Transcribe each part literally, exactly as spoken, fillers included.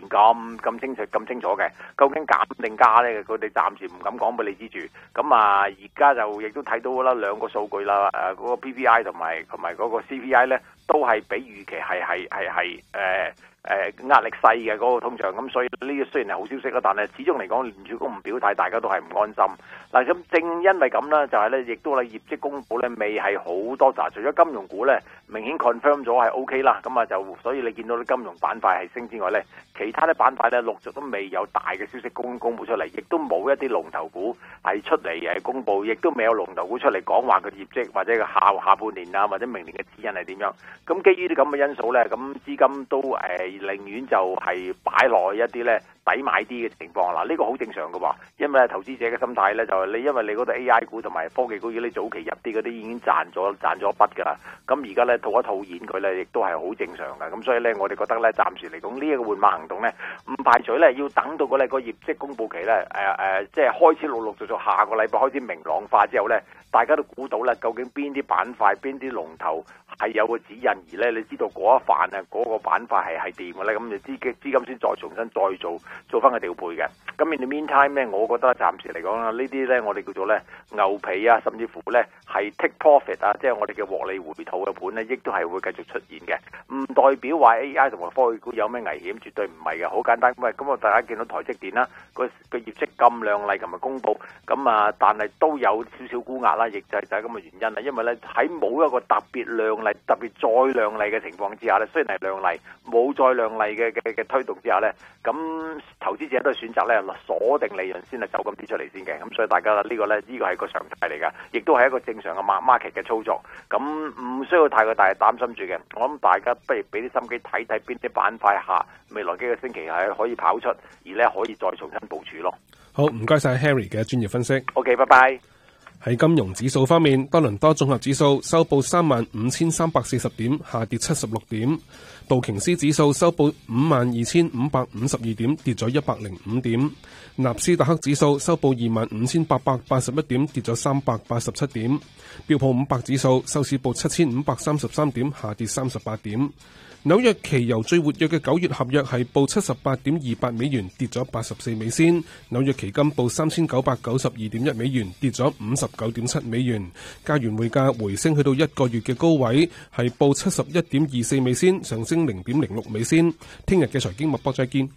咁咁清楚咁清楚嘅，究竟減定加咧？佢哋暫時唔敢講俾你知住。咁啊，而家就亦都睇到啦，兩個數據啦，誒、呃、嗰、那個 P P I 同埋同埋嗰個 C P I 咧，都係比預期係係係係誒。誒壓力細嘅嗰個通脹，咁所以呢個雖然係好消息啦，但係始終嚟講聯儲局唔表態，大家都係唔安心。嗱，咁正因為咁啦，就係咧，亦都咧業績公佈咧未係好多扎，除咗金融股咧明顯 confirm 咗係 O K 啦，咁啊就所以你見到啲金融板塊係升之外咧，其他啲板塊咧陸續都未有大嘅消息公公佈出嚟，亦都冇一啲龍頭股係出嚟誒公佈，亦都未有龍頭股出嚟講話佢業績或者個下下半年啊或者明年嘅指引係點樣。咁基於啲咁嘅因素咧，咁資金都誒。呃寧願就係擺落一啲咧抵買啲嘅情況啦，呢、這個好正常嘅喎，因為投資者嘅心態咧就係你因為你嗰度 A I 股同埋科技股，如果你早期入啲嗰啲已經賺咗賺咗筆㗎啦，咁而家咧套一套現佢咧，亦都係好正常嘅，咁所以咧我哋覺得咧暫時嚟講呢一個換馬行動咧，唔排除咧要等到嗰咧個業績公佈期咧誒誒，即係開始陸陸續續下個禮拜開始明朗化之後咧，大家都估到咧究竟邊啲板塊邊啲龍頭係有個指引，而咧你知道嗰一範啊嗰個板塊係係掂嘅咧，咁就資金資金先再重新再做做翻個調配嘅。咁 in the meantime 咧，我覺得暫時嚟講啦，呢啲咧我哋叫做咧牛皮啊，甚至乎咧係 take profit 啊，即係我哋嘅獲利回吐嘅盤咧，亦都係會繼續出現嘅。唔代表話 A I 同埋科技股有咩危險，絕對唔係嘅，好簡單。咁啊，咁啊，大家見到台積電啦，個個業績咁亮麗，琴日公佈，咁啊，但係都有少少沽壓啦，亦就係就係咁嘅原因啦。因為咧喺冇一個特別亮麗、特別再亮麗嘅情況之下咧，雖然係亮麗，冇再亮麗嘅嘅嘅推動之下咧，咁投資者都係選擇咧鎖定利潤先係走咁啲出嚟先嘅。咁所以大家呢個咧呢個係個常態嚟㗎，亦都係一個正常嘅 market 嘅操作。咁唔需要太過大擔心住嘅。我諗大家不如俾啲心機睇睇邊啲板塊下未來幾個星期係可以跑出，而咧可以再重新部署咯。 好，唔該晒 Harry 嘅專業分析。 OK， 拜拜。 喺金融指數方面，多倫多綜合指數收報三萬五千三百四十點，下跌七十六點；道瓊斯指數收報五萬二千五百五十二點，跌咗一百零五點；納斯達克指數收報二萬五千八百八十一點，跌咗三百八十七點；標普五百指數收市報七千五百三十三點，下跌三十八點。紐約期油最活躍嘅九月合約係報七十八點二八美元，跌咗八十四美仙。紐約期金報三千九百九十二點一美元，跌咗五十九點七美元。加元匯價回升去到一個月嘅高位，係報七十一點二四美仙，上升零點零六美仙。聽日嘅財經脈搏再見。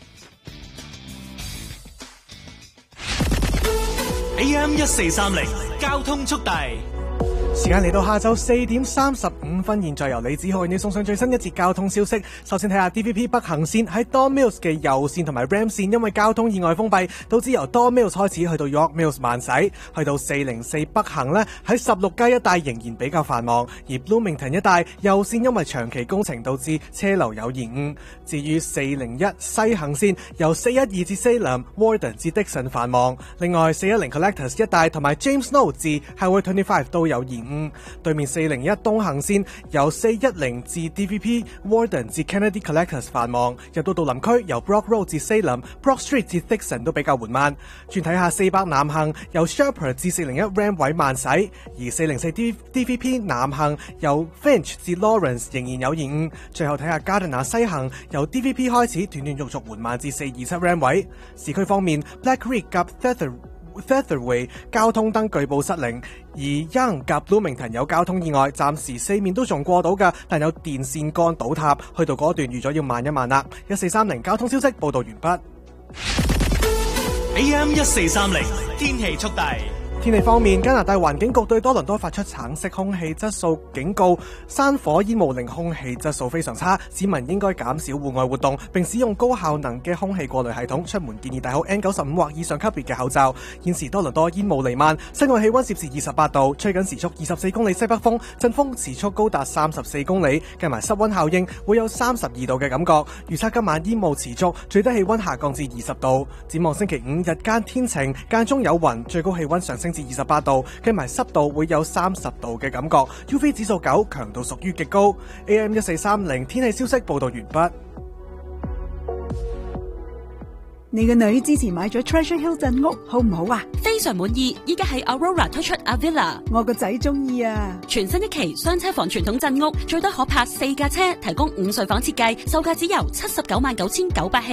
A M 一四三零交通速遞。 時間嚟到下晝四點三十五分，現在由李子浩為你送上最新一節交通消息。首先睇下 D V P 北行線喺 Don Mills 嘅右線同埋 Ram 線，因為交通意外封閉，導致由 Don Mills 開始去到 York Mills 慢駛，去到四零四北行呢，喺十六街一帶仍然比較繁忙，而 Bloomington 一帶右線因為長期工程導致車流有延誤。至於四零一西行線由四一二至 Salem、Warden 至 Dixon 繁忙，另外四一零 Collectors 一帶同埋 James Snow 至 Highway 二十五都有延誤。對面四零一東行線由四一零至 D V P、Warden 至 Kennedy Collectors 繁忙，入到杜林區由 Brock Road 至 Salem、Brock Street 至 Dixon 都比較緩慢。轉睇下四百南行由 Shepherd 至四零一 Ram 位慢駛，而四零四 D V P 南行由 Finch 至 Lawrence 仍然有延誤。最後睇下 Gardiner 西行由 D V P 開始斷斷續續緩慢至四二七 Ram 位。市區方面 Black Creek 及 Feather Featherway 交通燈據報失靈，而 Young 及 Bloomington 有交通意外，暫時四面都仲過到㗎，但有電線桿倒塌，去到嗰段預咗要慢一慢啦。一四三零交通消息報道完畢。 A M 一四三零天氣速遞。 天氣方面，加拿大環境局對多倫多發出橙色空氣質素警告，山火煙霧令空氣質素非常差，市民應該減少戶外活動，並使用高效能嘅空氣過濾系統。出門建議戴好 N 九十五 或以上級別嘅口罩。現時多倫多煙霧彌漫，室外氣溫攝氏二十八度，吹緊時速二十四公里西北風，陣風時速高達三十四公里，計埋濕溫效應會有三十二度嘅感覺。預測今晚煙霧持續，最低氣溫下降至二十度。展望星期五日間天晴，間中有雲，最高氣溫上升至二十八度，計埋濕度會有三十度嘅感覺。U V 指數九，強度屬於極高。A M 一四三零天氣消息報道完畢。 你個女之前買咗 Treasure Hill 鎮屋，好唔好啊？ 非常滿意，依家喺 Aurora 推出 Avila， 我個仔中意啊！ 全新一期雙車房傳統鎮屋，最多可泊四架車，提供五睡房設計，售價只由七十九萬九千九百起。